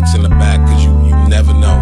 gets in the back, cause you never know.